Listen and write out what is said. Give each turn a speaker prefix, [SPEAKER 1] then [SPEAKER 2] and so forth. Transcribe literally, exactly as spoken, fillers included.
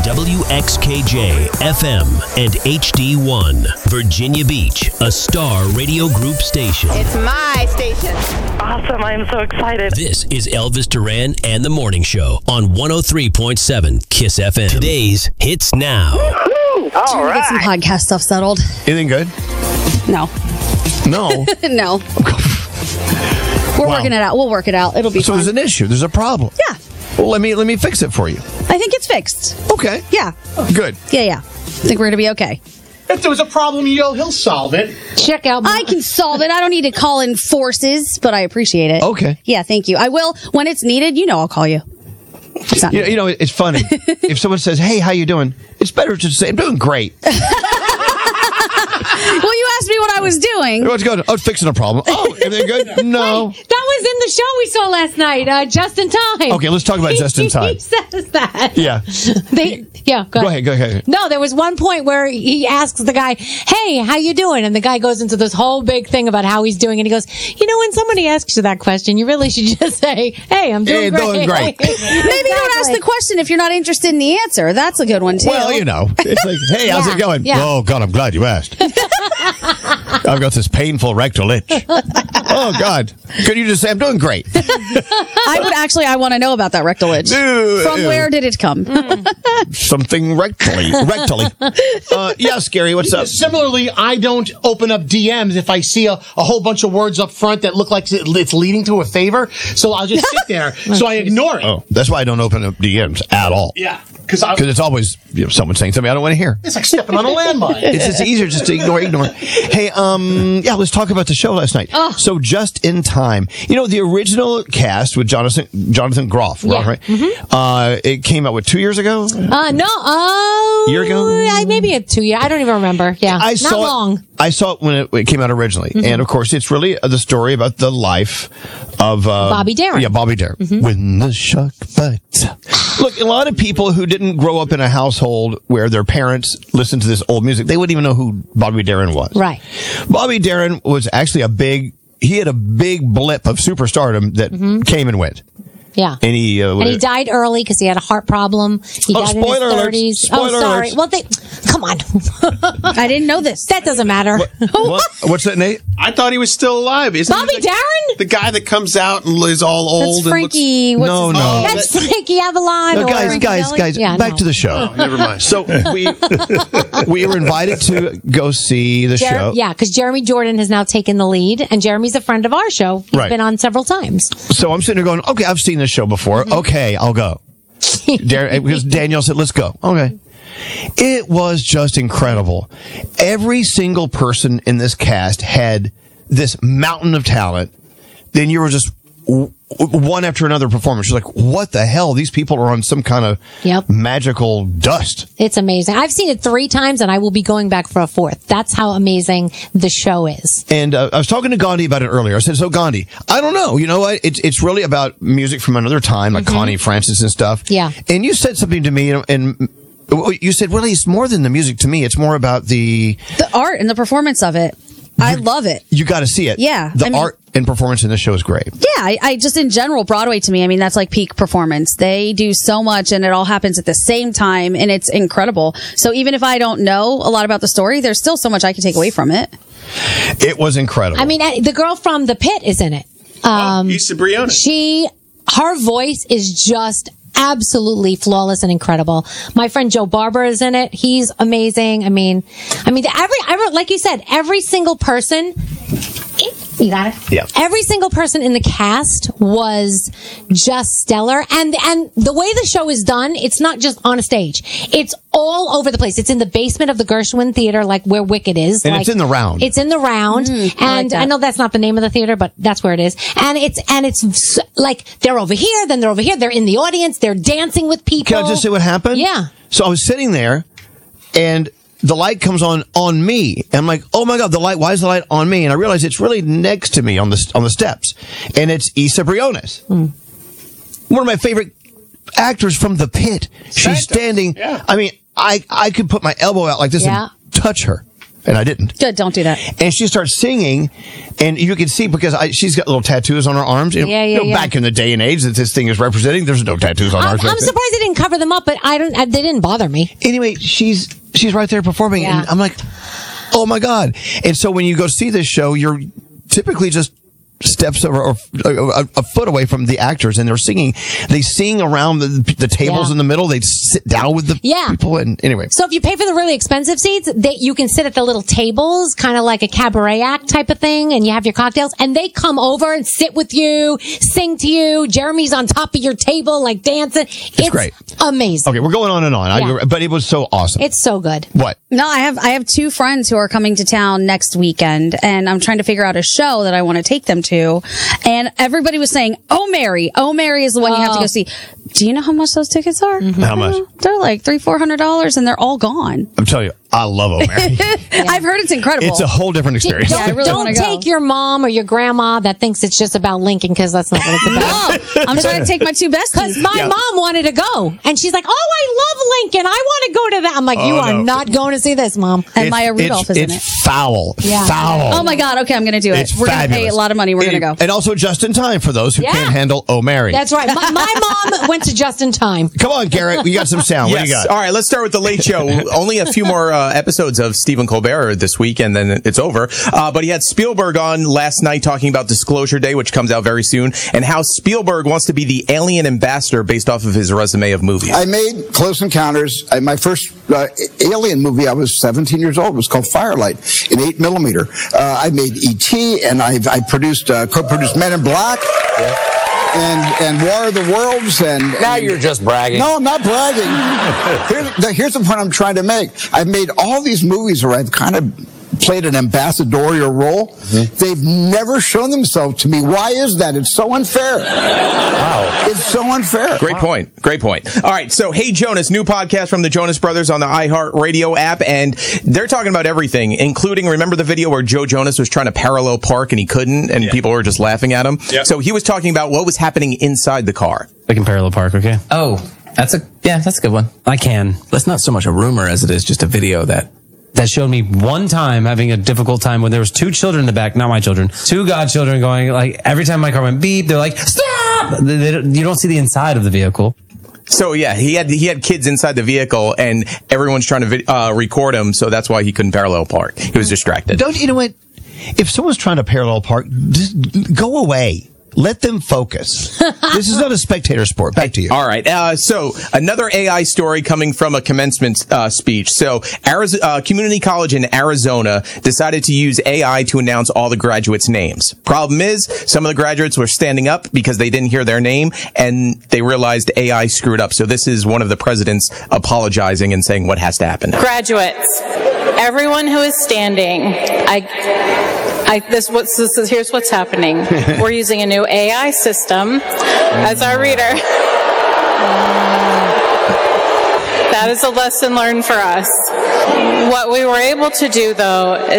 [SPEAKER 1] W X K J F M and H D one, Virginia Beach, a Star Radio Group station.
[SPEAKER 2] It's my station.
[SPEAKER 3] Awesome. I am so excited.
[SPEAKER 1] This is Elvis Duran and the Morning Show on one oh three point seven KISS F M. Today's Hits Now.
[SPEAKER 3] Woo-hoo! All
[SPEAKER 4] Trying to get some
[SPEAKER 3] right.
[SPEAKER 4] podcast stuff settled.
[SPEAKER 5] Anything good?
[SPEAKER 4] No.
[SPEAKER 5] No.
[SPEAKER 4] No. We're
[SPEAKER 5] Wow.
[SPEAKER 4] working it out. We'll work it out. It'll be
[SPEAKER 5] So
[SPEAKER 4] fine.
[SPEAKER 5] there's an issue. There's a problem.
[SPEAKER 4] Yeah.
[SPEAKER 5] Well, let me let me fix it for you.
[SPEAKER 4] I think it's fixed.
[SPEAKER 5] Okay.
[SPEAKER 4] Yeah.
[SPEAKER 5] Good.
[SPEAKER 4] Yeah, yeah. I think we're going to be okay.
[SPEAKER 6] If there was a problem, yo, he'll solve it.
[SPEAKER 7] Check out my-
[SPEAKER 4] I can solve it. I don't need to call in forces, but I appreciate it.
[SPEAKER 5] Okay.
[SPEAKER 4] Yeah, thank you. I will. When it's needed, you know I'll call you. It's not
[SPEAKER 5] You know, you know it's funny. If someone says, "Hey, how you doing?" It's better to say, "I'm doing great."
[SPEAKER 4] Well, you asked me what I was doing.
[SPEAKER 5] What's good? Oh, fixing a problem. Oh, everything good? No.
[SPEAKER 7] That was in the show we saw last night, uh, Just in Time.
[SPEAKER 5] Okay, let's talk about Just in Time.
[SPEAKER 7] He says that.
[SPEAKER 5] Yeah.
[SPEAKER 7] They, yeah, go,
[SPEAKER 5] Go ahead. Go ahead.
[SPEAKER 7] No, there was one point where he asks the guy, "Hey, how you doing?" And the guy goes into this whole big thing about how he's doing, and he goes, "You know, when somebody asks you that question, you really should just say, 'Hey, I'm doing
[SPEAKER 5] Hey,
[SPEAKER 7] great.'"
[SPEAKER 5] doing great.
[SPEAKER 4] Maybe don't ask the question if you're not interested in the answer. That's a good one, too.
[SPEAKER 5] Well, you know, it's like, "Hey, how's
[SPEAKER 7] Yeah,
[SPEAKER 5] it going?"
[SPEAKER 7] yeah.
[SPEAKER 5] Oh God, I'm glad you asked. I've got this painful rectal itch. Oh God, could you just say, "I'm doing great"?
[SPEAKER 4] I would actually, I want to know about that rectal itch.
[SPEAKER 5] Ew,
[SPEAKER 4] From
[SPEAKER 5] ew.
[SPEAKER 4] where did it come?
[SPEAKER 5] Something rectally. Rectally. Uh, yes, Gary, what's up?
[SPEAKER 6] Similarly, I don't open up D Ms if I see a, a whole bunch of words up front that look like it's leading to a favor. So I'll just sit there. So I ignore it.
[SPEAKER 5] Oh, that's why I don't open up D Ms at all.
[SPEAKER 6] Yeah. Because
[SPEAKER 5] Because it's always, you know, someone saying something I don't want to hear.
[SPEAKER 6] it's like stepping on a landmine.
[SPEAKER 5] It's just easier just to ignore, ignore. Hey, um, yeah, let's talk about the show last night.
[SPEAKER 7] Oh.
[SPEAKER 5] So, Just in Time. You know, the original cast with Jonathan Jonathan Groff,
[SPEAKER 7] Yeah.
[SPEAKER 5] right? Uh, it came out, what, two years ago?
[SPEAKER 7] Uh, no, oh.
[SPEAKER 5] Year ago?
[SPEAKER 7] I, maybe a two year. I don't even remember. Yeah.
[SPEAKER 5] I
[SPEAKER 7] Not
[SPEAKER 5] saw
[SPEAKER 7] long.
[SPEAKER 5] It, I saw it when it, it came out originally, and of course, it's really the story about the life of uh,
[SPEAKER 7] Bobby Darin.
[SPEAKER 5] Yeah, Bobby Darin. When the shark bites. Look, a lot of people who didn't grow up in a household where their parents listened to this old music, they wouldn't even know who Bobby Darin was.
[SPEAKER 7] Right.
[SPEAKER 5] Bobby Darin was actually a big. He had a big blip of superstardom that came and went.
[SPEAKER 7] Yeah.
[SPEAKER 5] And he, uh,
[SPEAKER 7] And he died early because he had a heart problem. He
[SPEAKER 5] Oh,
[SPEAKER 7] died
[SPEAKER 5] spoiler
[SPEAKER 7] in his
[SPEAKER 5] alerts.
[SPEAKER 7] thirties.
[SPEAKER 5] Spoiler
[SPEAKER 7] oh, sorry.
[SPEAKER 5] alerts.
[SPEAKER 7] Well, they, come on.
[SPEAKER 4] I didn't know this.
[SPEAKER 7] That doesn't matter.
[SPEAKER 5] what, what's that, Nate?
[SPEAKER 8] I thought he was still alive. Isn't
[SPEAKER 7] Bobby
[SPEAKER 8] he the,
[SPEAKER 7] Darin?
[SPEAKER 8] the guy that comes out and is all old
[SPEAKER 4] That's
[SPEAKER 8] and looks...
[SPEAKER 4] Frankie. What's
[SPEAKER 5] No,
[SPEAKER 4] his
[SPEAKER 5] no.
[SPEAKER 4] name?
[SPEAKER 7] That's Frankie Avalon.
[SPEAKER 5] No,
[SPEAKER 7] or
[SPEAKER 5] guys,
[SPEAKER 7] Frankie
[SPEAKER 5] guys,
[SPEAKER 7] Belly?
[SPEAKER 5] guys,
[SPEAKER 7] Yeah,
[SPEAKER 5] back
[SPEAKER 7] no.
[SPEAKER 5] to the show.
[SPEAKER 8] Never mind.
[SPEAKER 5] So we we were invited to go see the
[SPEAKER 7] Jer-
[SPEAKER 5] show.
[SPEAKER 7] Yeah, because Jeremy Jordan has now taken the lead, and Jeremy's a friend of our show. He's
[SPEAKER 5] Right.
[SPEAKER 7] been on several times.
[SPEAKER 5] So I'm sitting there going, okay, I've seen this show before. Okay, I'll go. Dar- because Danielle said, let's go. Okay. It was just incredible. Every single person in this cast had this mountain of talent. Then you were just w- one after another performance. You're like, what the hell? These people are on some kind of
[SPEAKER 7] Yep.
[SPEAKER 5] magical dust.
[SPEAKER 7] It's amazing. I've seen it three times, and I will be going back for a fourth. That's how amazing the show is.
[SPEAKER 5] And uh, I was talking to Gandhi about it earlier. I said, so Gandhi, I don't know. You know what? It's it's really about music from another time, like Connie Francis and stuff.
[SPEAKER 7] Yeah. And
[SPEAKER 5] you said something to me, and, and you said, well, it's more than the music to me. It's more about the...
[SPEAKER 4] The art and the performance of it. I love it.
[SPEAKER 5] You got to see it.
[SPEAKER 4] Yeah,
[SPEAKER 5] The
[SPEAKER 4] I mean-
[SPEAKER 5] art and performance in this show is great.
[SPEAKER 4] Yeah, I, I just in general, Broadway to me, I mean, that's like peak performance. They do so much and it all happens at the same time and it's incredible. So even if I don't know a lot about the story, there's still so much I can take away from it.
[SPEAKER 5] It was incredible.
[SPEAKER 7] I mean, uh, the girl from The Pit is in it. Um,
[SPEAKER 8] oh, Issa Briones.
[SPEAKER 7] She, her voice is just absolutely flawless and incredible. My friend Joe Barber is in it. He's amazing. I mean, I mean, every, every like you said, every single person. You got it?
[SPEAKER 5] Yeah.
[SPEAKER 7] Every single person in the cast was just stellar. And, and the way the show is done, it's not just on a stage. It's all over the place. It's in the basement of the Gershwin Theater, like where Wicked is.
[SPEAKER 5] And
[SPEAKER 7] like,
[SPEAKER 5] it's in the Round.
[SPEAKER 7] It's in the Round.
[SPEAKER 4] Mm, I like
[SPEAKER 7] and
[SPEAKER 4] that.
[SPEAKER 7] I know that's not the name of the theater, but that's where it is. And it's, and it's s- like they're over here, then they're over here. They're in the audience. They're dancing with people.
[SPEAKER 5] Can I just say what happened?
[SPEAKER 7] Yeah.
[SPEAKER 5] So I was sitting there, and the light comes on on me. And I'm like, oh my God, the light, why is the light on me? And I realize it's really next to me on the, on the steps. And it's Issa Briones.
[SPEAKER 7] Mm.
[SPEAKER 5] One of my favorite actors from The Pit. She's
[SPEAKER 8] Phantom.
[SPEAKER 5] standing.
[SPEAKER 8] Yeah.
[SPEAKER 5] I mean, I, I could put my elbow out like this
[SPEAKER 7] Yeah.
[SPEAKER 5] and touch her. and I didn't.
[SPEAKER 4] Good, don't do that.
[SPEAKER 5] And she starts singing, and you can see because I, she's got little tattoos on her arms. You know,
[SPEAKER 7] Yeah, yeah,
[SPEAKER 5] you know,
[SPEAKER 7] yeah.
[SPEAKER 5] Back in the day and age that this thing is representing, there's no tattoos on
[SPEAKER 7] I'm,
[SPEAKER 5] ours.
[SPEAKER 7] I'm
[SPEAKER 5] back then.
[SPEAKER 7] surprised they didn't cover them up, but I don't. I, they didn't bother me.
[SPEAKER 5] Anyway, she's she's right there performing,
[SPEAKER 7] Yeah.
[SPEAKER 5] and I'm like, oh my god! And so when you go see this show, you're typically just steps or, or a, a foot away from the actors, and they're singing. They sing around the, the tables
[SPEAKER 7] Yeah.
[SPEAKER 5] in the middle. They sit down with the
[SPEAKER 7] Yeah.
[SPEAKER 5] people, and anyway.
[SPEAKER 7] So if you pay for the really expensive seats, they, you can sit at the little tables, kind of like a cabaret act type of thing, and you have your cocktails, and they come over and sit with you, sing to you. Jeremy's on top of your table, like dancing. It's,
[SPEAKER 5] great.
[SPEAKER 7] Amazing.
[SPEAKER 5] Okay, we're going on and on,
[SPEAKER 7] Yeah.
[SPEAKER 5] I, but it was so awesome.
[SPEAKER 7] It's so good.
[SPEAKER 5] What?
[SPEAKER 4] No, I have I have two friends who are coming to town next weekend, and I'm trying to figure out a show that I want to take them to. And everybody was saying, "Oh, Mary, oh, Mary is the one you have to go see." Do you know how much those tickets are?
[SPEAKER 5] How much?
[SPEAKER 4] They're like three, four hundred dollars, and they're all gone.
[SPEAKER 5] I'm telling you, I love O'Mary.
[SPEAKER 4] I've heard it's incredible.
[SPEAKER 5] It's a whole different experience.
[SPEAKER 7] Don't,
[SPEAKER 4] Yeah, I really
[SPEAKER 7] don't
[SPEAKER 4] wanna go.
[SPEAKER 7] take your mom or your grandma that thinks it's just about Lincoln, because that's not what it's about.
[SPEAKER 4] No, I'm trying to take my two
[SPEAKER 7] Because
[SPEAKER 4] besties.
[SPEAKER 7] my
[SPEAKER 5] Yeah.
[SPEAKER 7] mom wanted to go, and she's like, "Oh, I love Lincoln. I want to go to that." I'm like, "You
[SPEAKER 5] Oh,
[SPEAKER 7] are
[SPEAKER 5] no.
[SPEAKER 7] not going to see this, Mom."
[SPEAKER 4] And
[SPEAKER 5] It's-
[SPEAKER 4] Maya Rudolph
[SPEAKER 5] it's,
[SPEAKER 4] is in
[SPEAKER 5] it's
[SPEAKER 4] it.
[SPEAKER 5] foul.
[SPEAKER 7] Yeah.
[SPEAKER 5] Foul.
[SPEAKER 4] Oh my God! Okay, I'm going to do it.
[SPEAKER 5] It's
[SPEAKER 4] We're going to pay
[SPEAKER 5] fabulous.
[SPEAKER 4] a lot of money. We're going to go.
[SPEAKER 5] And also just in time for those who
[SPEAKER 7] Yeah.
[SPEAKER 5] can't handle O'Mary.
[SPEAKER 7] That's right. My, my mom went to just in time.
[SPEAKER 5] Come on, Garrett. We got some sound. What do you
[SPEAKER 8] Yes.
[SPEAKER 5] got?
[SPEAKER 8] All right, let's start with The Late Show. Only a few more uh, episodes of Stephen Colbert this week, and then it's over. Uh, but he had Spielberg on last night talking about Disclosure Day, which comes out very soon, and how Spielberg wants to be the alien ambassador based off of his resume of movies.
[SPEAKER 2] I made Close Encounters. I, my first uh, alien movie, I was seventeen years old. It was called Firelight in eight millimeter. Uh, I made E T, and I, I produced, uh, co-produced Men in Black. And, and War of the Worlds, and
[SPEAKER 9] Now you're just bragging.
[SPEAKER 2] no, I'm not bragging. Here's the, here's the point I'm trying to make. I've made all these movies where I've kind of played an ambassadorial role.
[SPEAKER 9] Mm-hmm.
[SPEAKER 2] They've never shown themselves to me. Why is that? It's so unfair.
[SPEAKER 9] Wow.
[SPEAKER 2] It's so unfair.
[SPEAKER 8] Great point. Great point. All right. So, Hey Jonas, new podcast from the Jonas Brothers on the iHeartRadio app. And they're talking about everything, including, remember the video where Joe Jonas was trying to parallel park and he couldn't, and people were just laughing at him?
[SPEAKER 10] Yeah.
[SPEAKER 8] So he was talking about what was happening inside the car.
[SPEAKER 10] I can parallel park, okay?
[SPEAKER 9] Oh, that's a yeah, that's a good one.
[SPEAKER 10] I can.
[SPEAKER 9] That's not so much a rumor as it is just a video that
[SPEAKER 10] That showed me one time having a difficult time when there was two children in the back, not my children, two godchildren going, like, every time my car went beep, they're like, stop! They, they don't, you don't see the inside of the vehicle.
[SPEAKER 8] So yeah, he had he had kids inside the vehicle, and everyone's trying to vi- uh, record him, so that's why he couldn't parallel park. He was distracted.
[SPEAKER 5] Don't you know what? If someone's trying to parallel park, just go away. Let them focus. This is not a spectator sport. Back to you.
[SPEAKER 8] All right. Uh, so another A I story coming from a commencement uh, speech. So Arizona, uh, community college in Arizona decided to use A I to announce all the graduates' names. Problem is, some of the graduates were standing up because they didn't hear their name, and they realized A I screwed up. So this is one of the presidents apologizing and saying what has to happen.
[SPEAKER 11] Graduates, everyone who is standing, I. I, this, what's, this is, here's what's happening. We're using a new A I system as our reader. That is a lesson learned for us. What we were able to do, though,